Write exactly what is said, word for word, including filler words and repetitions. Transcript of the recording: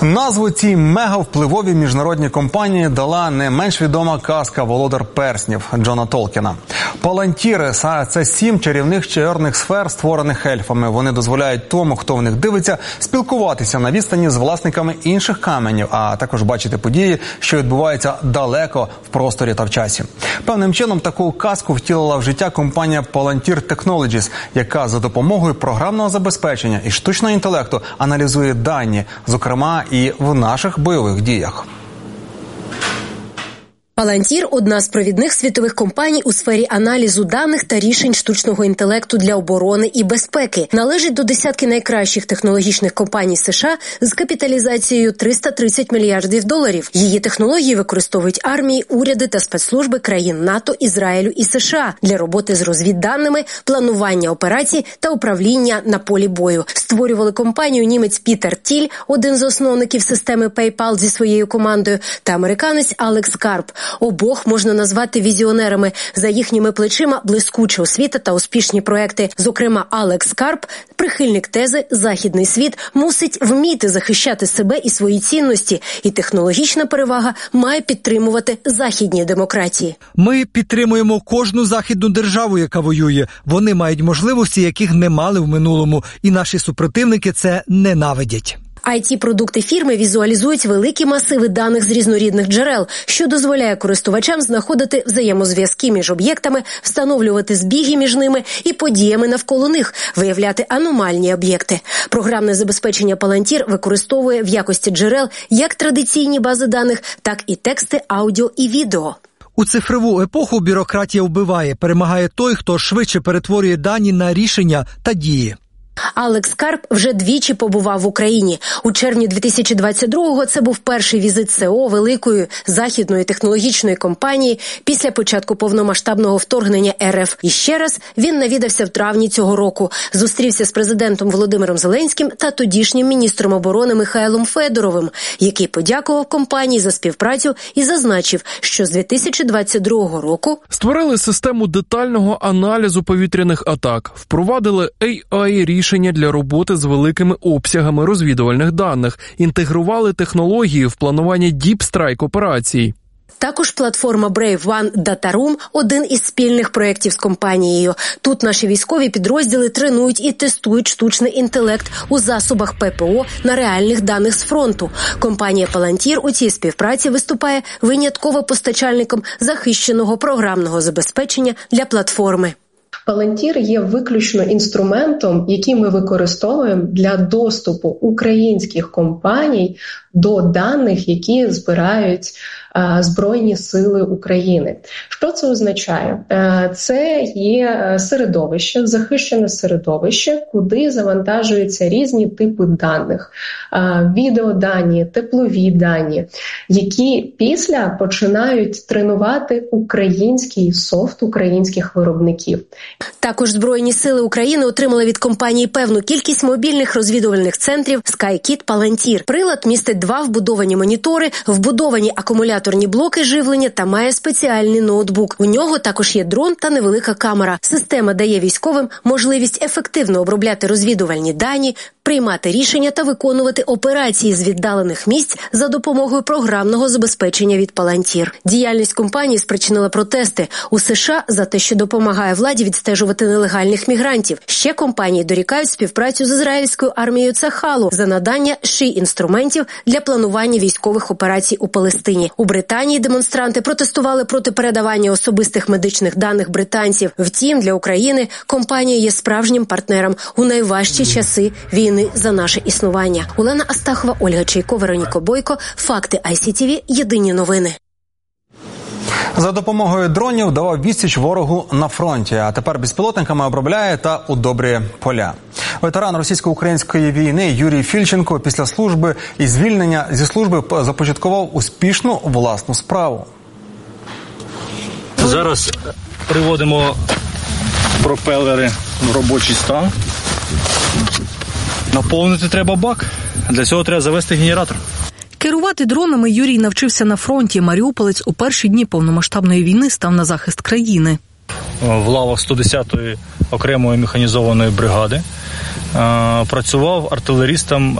Назву цій мегавпливовій міжнародній компанії дала не менш відома казка «Володар перснів» Джона Толкіна. Палантіри – це сім чарівних чорних сфер, створених ельфами. Вони дозволяють тому, хто в них дивиться, спілкуватися на відстані з власниками інших каменів, а також бачити події, що відбуваються далеко в просторі та в часі. Певним чином таку казку втілила в життя компанія Palantir Technologies, яка за допомогою програмного забезпечення і штучного інтелекту аналізує дані, зокрема і в наших бойових діях. Palantir – одна з провідних світових компаній у сфері аналізу даних та рішень штучного інтелекту для оборони і безпеки. Належить до десятки найкращих технологічних компаній США з капіталізацією триста тридцять мільярдів доларів. Її технології використовують армії, уряди та спецслужби країн НАТО, Ізраїлю і США для роботи з розвідданими, планування операцій та управління на полі бою. Створювали компанію німець Пітер Тіль, один з основників системи PayPal зі своєю командою, та американець Алекс Карп. Обох можна назвати візіонерами. За їхніми плечима блискуча освіта та успішні проекти. Зокрема, Алекс Карп – прихильник тези «Західний світ мусить вміти захищати себе і свої цінності, і технологічна перевага має підтримувати західні демократії». Ми підтримуємо кожну західну державу, яка воює. Вони мають можливості, яких не мали в минулому, і наші супротивники це ненавидять. ай ті-продукти фірми візуалізують великі масиви даних з різнорідних джерел, що дозволяє користувачам знаходити взаємозв'язки між об'єктами, встановлювати збіги між ними і подіями навколо них, виявляти аномальні об'єкти. Програмне забезпечення Palantir використовує в якості джерел як традиційні бази даних, так і тексти, аудіо і відео. У цифрову епоху бюрократія вбиває, перемагає той, хто швидше перетворює дані на рішення та дії. Алекс Карп вже двічі побував в Україні. У червні дві тисячі двадцять другого це був перший візит С Е О великої західної технологічної компанії після початку повномасштабного вторгнення Р Ф. І ще раз він навідався в травні цього року. Зустрівся з президентом Володимиром Зеленським та тодішнім міністром оборони Михайлом Федоровим, який подякував компанії за співпрацю і зазначив, що з дві тисячі двадцять другого року створили систему детального аналізу повітряних атак, впровадили ей ай-рішення рішення для роботи з великими обсягами розвідувальних даних, інтегрували технології в планування діп-страйк операцій. Також платформа Brave One Data Room – один із спільних проєктів з компанією. Тут наші військові підрозділи тренують і тестують штучний інтелект у засобах П П О на реальних даних з фронту. Компанія Palantir у цій співпраці виступає винятково постачальником захищеного програмного забезпечення для платформи. Palantir є виключно інструментом, який ми використовуємо для доступу українських компаній до даних, які збирають а, Збройні сили України. Що це означає? А, це є середовище, захищене середовище, куди завантажуються різні типи даних. А, відеодані, теплові дані, які після починають тренувати український софт українських виробників. Також Збройні сили України отримали від компанії певну кількість мобільних розвідувальних центрів SkyKit Palantir. Прилад містить два вбудовані монітори, вбудовані акумуляторні блоки живлення та має спеціальний ноутбук. У нього також є дрон та невелика камера. Система дає військовим можливість ефективно обробляти розвідувальні дані, приймати рішення та виконувати операції з віддалених місць за допомогою програмного забезпечення від Palantir. Діяльність компанії спричинила протести у США за те, що допомагає владі відстежувати нелегальних мігрантів. Ще компанії дорікають співпрацю з ізраїльською армією Цахалу за надання ші-інструментів для планування військових операцій у Палестині. У Британії демонстранти протестували проти передавання особистих медичних даних британців. Втім, для України компанія є справжнім партнером у найважчі часи війни за наше існування. Олена Астахова, Ольга Чайко, Вероніка Бойко. Факти Ай Сі Ті Ві. Єдині новини. За допомогою дронів давав відсіч ворогу на фронті, а тепер безпілотниками обробляє та удобрює поля. Ветеран російсько-української війни Юрій Фільченко після служби і звільнення зі служби започаткував успішну власну справу. Зараз приводимо пропелери в робочий стан. Наповнити треба бак. Для цього треба завести генератор. Керувати дронами Юрій навчився на фронті. Маріуполець у перші дні повномасштабної війни став на захист країни. В лавах сто десятої окремої механізованої бригади працював артилерістом